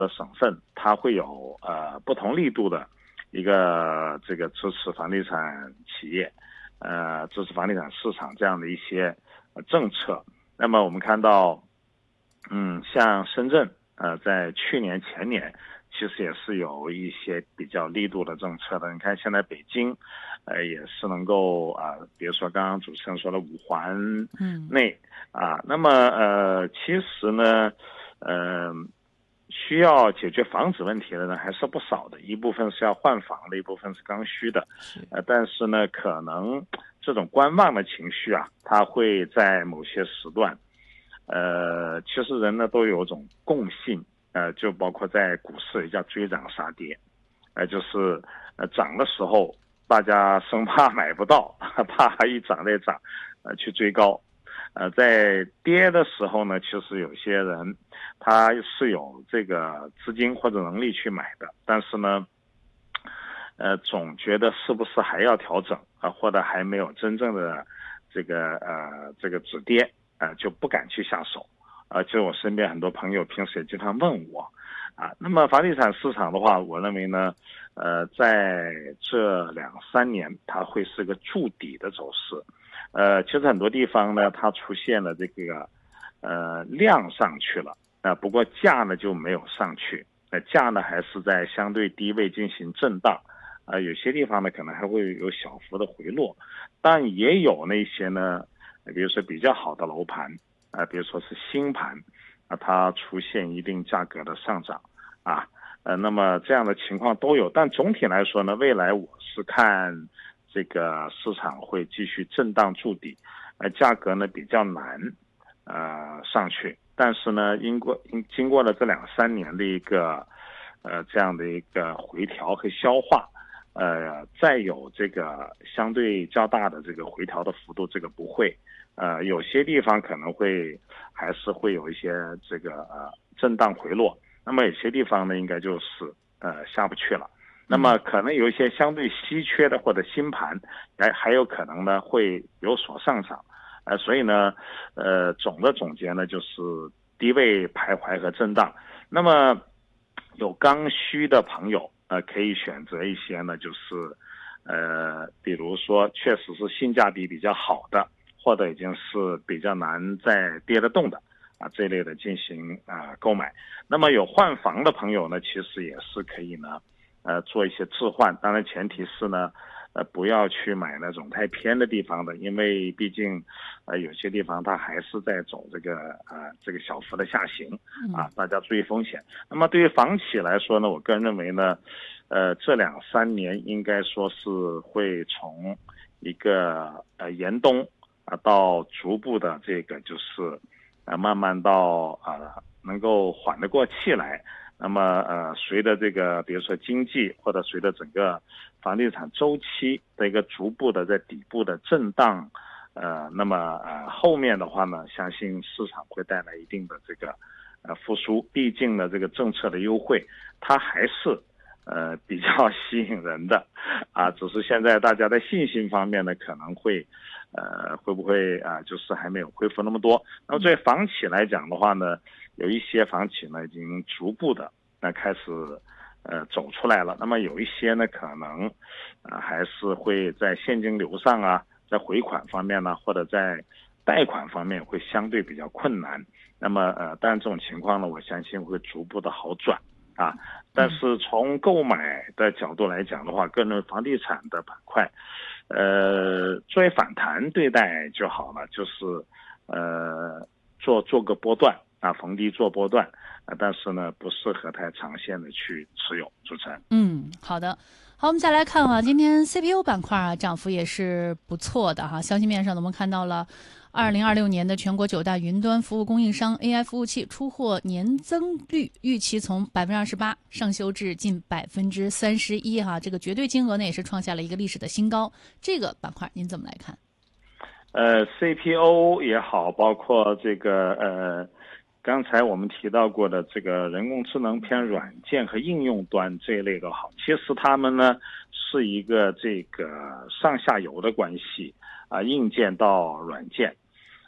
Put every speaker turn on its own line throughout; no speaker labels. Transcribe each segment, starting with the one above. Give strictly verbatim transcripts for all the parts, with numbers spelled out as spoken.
的省份，它会有呃不同力度的一个这个支持房地产企业，呃支持房地产市场这样的一些政策。那么我们看到，嗯，像深圳，呃，在去年前年，其实也是有一些比较力度的政策的。你看现在北京，呃，也是能够啊、呃，比如说刚刚主持人说的五环内，嗯、啊，那么呃，其实呢，呃，需要解决房子问题的人还是不少的，一部分是要换房的，一部分是刚需的，呃，但是呢，可能这种观望的情绪啊，它会在某些时段。呃，其实人呢都有种共性，呃，就包括在股市也叫追涨杀跌，呃，就是呃涨的时候大家生怕买不到，怕一涨再涨，呃去追高，呃，在跌的时候呢，其实有些人他是有这个资金或者能力去买的，但是呢，呃，总觉得是不是还要调整啊、呃，或者还没有真正的这个呃这个止跌。呃，就不敢去下手，啊、呃，就我身边很多朋友平时也经常问我，啊，那么房地产市场的话，我认为呢，呃，在这两三年它会是个筑底的走势，呃，其实很多地方呢，它出现了这个，呃，量上去了，啊、呃，不过价呢就没有上去，呃，价呢还是在相对低位进行震荡，啊、呃，有些地方呢可能还会有小幅的回落，但也有那些呢。比如说比较好的楼盘，啊、呃，比如说是新盘，啊、呃，它出现一定价格的上涨，啊，呃，那么这样的情况都有。但总体来说呢，未来我是看这个市场会继续震荡筑底，呃，价格呢比较难，呃，上去。但是呢，经过经过了这两三年的一个，呃，这样的一个回调和消化。呃，再有这个相对较大的这个回调的幅度，这个不会，呃，有些地方可能会还是会有一些这个呃震荡回落，那么有些地方呢，应该就是呃下不去了，那么可能有一些相对稀缺的或者新盘，还还有可能呢会有所上涨，呃，所以呢，呃，总的总结呢就是低位徘徊和震荡，那么有刚需的朋友。呃，可以选择一些呢，就是，呃，比如说确实是性价比比较好的，或者已经是比较难再跌得动的啊这一类的进行啊、呃、购买。那么有换房的朋友呢，其实也是可以呢，呃，做一些置换。当然前提是呢，呃，不要去买那种太偏的地方的，因为毕竟，呃，有些地方它还是在走这个啊、呃、这个小幅的下行啊，大家注意风险。那么对于房企来说呢，我个人认为呢，呃，这两三年应该说是会从一个呃严冬啊、呃、到逐步的这个就是呃慢慢到啊、呃、能够缓得过气来。那么呃，随着这个比如说经济或者随着整个房地产周期的一个逐步的在底部的震荡，呃，那么呃后面的话呢，相信市场会带来一定的这个呃复苏。毕竟呢，这个政策的优惠它还是呃比较吸引人的啊，只是现在大家的信心方面呢可能会呃会不会啊、呃、就是还没有恢复那么多。那么对房企来讲的话呢，有一些房企呢已经逐步的那、呃、开始呃走出来了，那么有一些呢可能呃还是会在现金流上啊，在回款方面呢，或者在贷款方面会相对比较困难。那么呃当然这种情况呢，我相信会逐步的好转啊。但是从购买的角度来讲的话，个人房地产的板块呃作为反弹对待就好了，就是呃做做个波段啊，逢低做波段，啊，但是呢，不适合太长线的去持有。主持人，
嗯，好的，好，我们再来看啊，今天 C P U 板块啊涨幅也是不错的哈。消息面上呢，我们看到了二零二六年的全国九大云端服务供应商 A I 服务器出货年增率预期从百分之二十八上修至近百分之三十一哈，这个绝对金额呢也是创下了一个历史的新高。这个板块您怎么来看？
呃 ，C P U 也好，包括这个呃，刚才我们提到过的这个人工智能偏软件和应用端这一类的好，其实它们呢是一个这个上下游的关系啊，硬件到软件。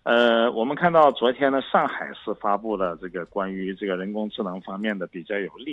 呃，我们看到昨天呢，上海市发布的这个关于这个人工智能方面的比较有利